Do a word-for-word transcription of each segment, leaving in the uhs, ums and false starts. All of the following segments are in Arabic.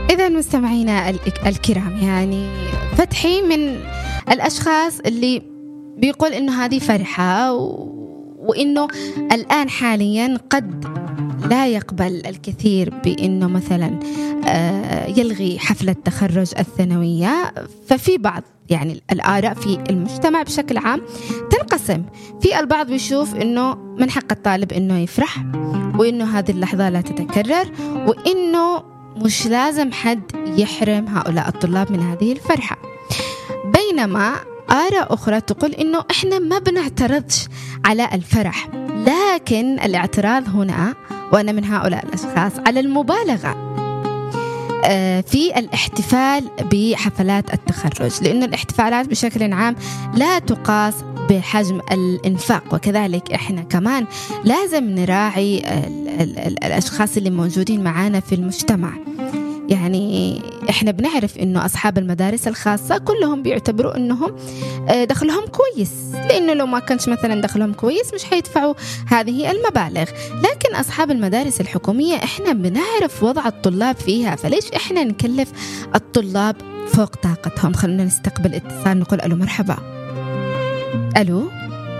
إذا مستمعينا الكرام، يعني فتحي من الأشخاص اللي بيقول إنه هذه فرحة و... وإنه الآن حاليا قد لا يقبل الكثير بإنه مثلا يلغي حفلة تخرج الثانوية. ففي بعض يعني الآراء في المجتمع بشكل عام تنقسم. في البعض بيشوف إنه من حق الطالب إنه يفرح، وإنه هذه اللحظة لا تتكرر، وإنه مش لازم حد يحرم هؤلاء الطلاب من هذه الفرحة. بينما آراء أخرى تقول إنه إحنا ما بنعترضش على الفرح، لكن الاعتراض هنا، وأنا من هؤلاء الأشخاص، على المبالغة في الاحتفال بحفلات التخرج، لأن الاحتفالات بشكل عام لا تقاس بحجم الإنفاق. وكذلك إحنا كمان لازم نراعي ال ال ال الأشخاص اللي موجودين معانا في المجتمع. يعني إحنا بنعرف إنه أصحاب المدارس الخاصة كلهم بيعتبروا إنهم دخلهم كويس، لأنه لو ما كانش مثلا دخلهم كويس مش هيدفعوا هذه المبالغ. لكن أصحاب المدارس الحكومية إحنا بنعرف وضع الطلاب فيها، فليش إحنا نكلف الطلاب فوق طاقتهم؟ خلونا نستقبل اتصال، نقول ألو مرحبا. ألو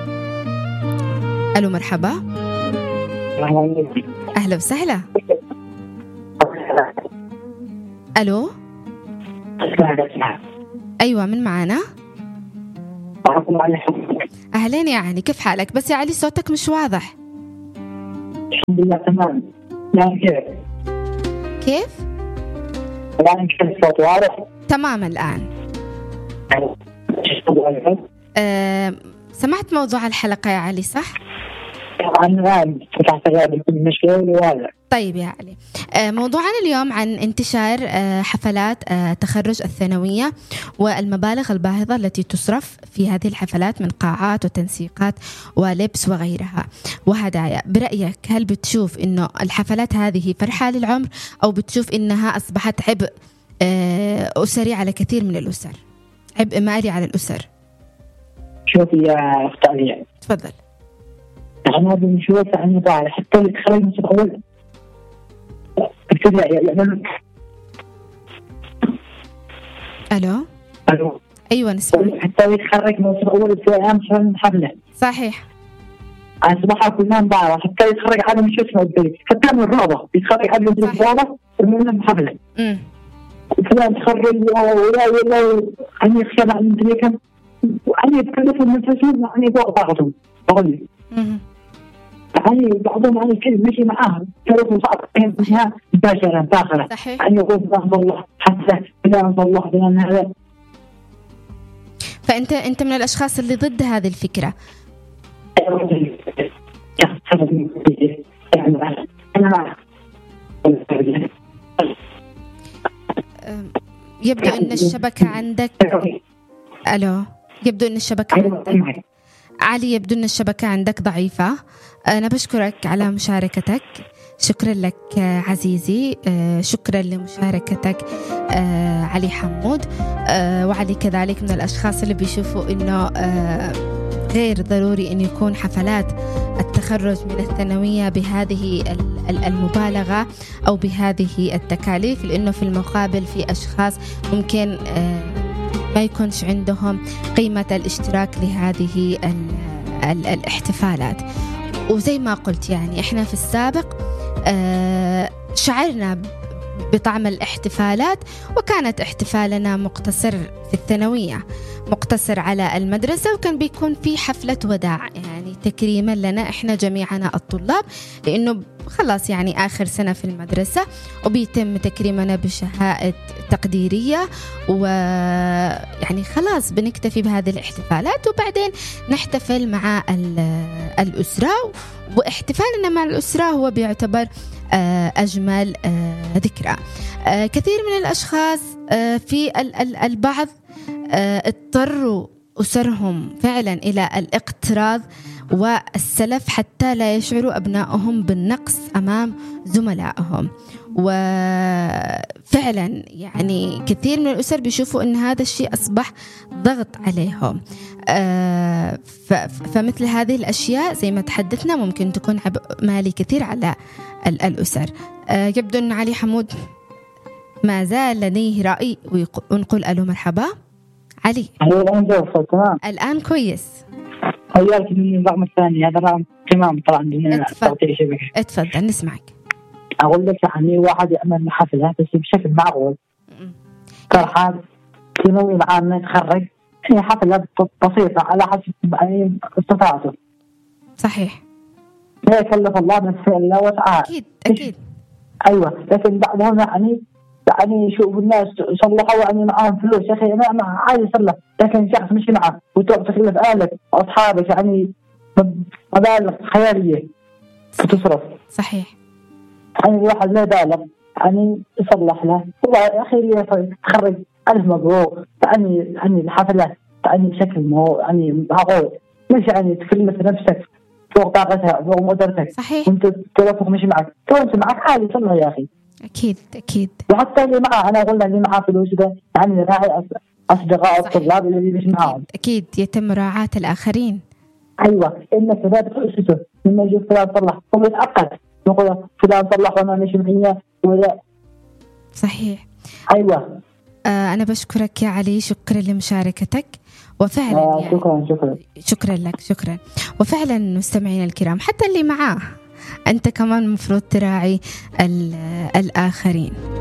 ألو مرحبا. أهلا وسهلا. ألو. أيوة، من معانا؟ أهلين يا علي، كيف حالك؟ بس يا علي صوتك مش واضح. الحمد لله تمام. لا كيف؟ كيف؟ الآن كيف الصوت واضح؟ تمام الآن. أه سمعت موضوع الحلقة يا علي صح؟ طبعا فتحت غير المشكلة واضح. طيب يا علي، موضوعنا اليوم عن انتشار حفلات تخرج الثانوية والمبالغ الباهظة التي تصرف في هذه الحفلات من قاعات وتنسيقات ولبس وغيرها وهدايا. برأيك هل بتشوف إنه الحفلات هذه فرحة للعمر، أو بتشوف إنها أصبحت عبء أسري على كثير من الأسر، عبء مالي على الأسر؟ شوفي يا أختي، تفضل. أنا بنشوف عنه بعد حتى يتخرج من أول يعني. ألو. ألو. أيوة نسمع. حتى يتخرج من أول في أيام شهر حفلة. صحيح. أصبح كلنا بعض حتى يتخرج على مش اسمه البيت، حتى من الرابع يتخرج على الرابع ومن حفلة. أمم. فلان تخرج ولا ولا أني خشنا عن ذلك وأني يتكلف من نفسهم وأني بعضهم بقول لي. أمم. يعني بعضهم يعني كل مشي معاهم تعرفوا صعبين فيها مباشرة داخلة. يعني يقول رحمة الله حتى لا الله لأن هذا. فأنت أنت من الأشخاص اللي ضد هذه الفكرة. يبدو أن الشبكة عندك. ألو، يبدو أن الشبكة عندك علي، يبدو أن الشبكة عندك ضعيفة. أنا بشكرك على مشاركتك، شكرا لك عزيزي، شكرا لمشاركتك علي حمود. وعلي كذلك من الأشخاص اللي بيشوفوا إنه غير ضروري أن يكون حفلات التخرج من الثانوية بهذه المبالغة أو بهذه التكاليف، لأنه في المقابل في أشخاص ممكن ما يكونش عندهم قيمة الاشتراك لهذه الاحتفالات. وزي ما قلت يعني إحنا في السابق شعرنا بطعم الاحتفالات، وكانت احتفالنا مقتصر في الثانوية، مقتصر على المدرسة، وكان بيكون في حفلة وداع يعني تكريما لنا إحنا جميعنا الطلاب، لأنه خلاص يعني آخر سنة في المدرسة وبيتم تكريمنا بشهادة تقديرية، ويعني خلاص بنكتفي بهذه الاحتفالات وبعدين نحتفل مع الأسرة. واحتفالنا مع الأسرة هو بيعتبر أجمل ذكرى. كثير من الأشخاص في البعض اضطروا أسرهم فعلا إلى الاقتراض والسلف حتى لا يشعروا أبنائهم بالنقص أمام زملائهم. وفعلا يعني كثير من الأسر بيشوفوا أن هذا الشيء أصبح ضغط عليهم. فمثل هذه الأشياء زي ما تحدثنا ممكن تكون عبء مالي كثير على الأسر. يبدو أن علي حمود ما زال لديه رأي ونقول ألو مرحبا علي. أيوة الآن جوفة تمام. الآن كويس. خيالك من الرقم الثاني هذا رقم تمام طبعا عندنا تغطية شبكة. اتفضل نسمعك. أقول لك يعني واحد يعمل حفلة بس بشكل معقول. فرحات ثانوي العام يتخرج هي حفلة بسيطة على حسب يعني استطاعته. صحيح. لا يكلف الله نفسا إلا وسعها. أكيد أكيد. أيوة لكن بعضهم يعني يعني يشوف الناس يصلحوا يعني معاهم فلوس يا أخي أنا ما عايز يصلح لكن شخص مشي معه وتوقف تكلف أهلك وأصحابك يعني مبالغ خيالية تصرف. صحيح. يعني الواحد لا يبالغ يعني يصلح له والله يا أخي اللي تخرج ألف مبروك يعني يعني الحفلة يعني بشكل مو يعني معقول مش يعني تكلف نفسك فوق طاقتها فوق مقدرتك. صحيح. وأنت توافق مش معك توافق معك عادي صلح يا أخي. أكيد أكيد. وحتى اللي معه أنا أقول اللي معه فلوس ده يعني راعي أصدقاء الطلاب اللي مش معهم. أكيد يتم مراعاة الآخرين. أيوة إن الشباب تأسسه لما يجي فلان صلح هو يتعقد يقول فلان صلح وأنا مش معي ولا. صحيح. أيوة. آه أنا بشكرك يا علي شكرا لمشاركتك وفعلا آه يعني شكرا شكرا شكرا لك شكرا. وفعلا مستمعين الكرام حتى اللي معاه أنت كمان مفروض تراعي الآخرين.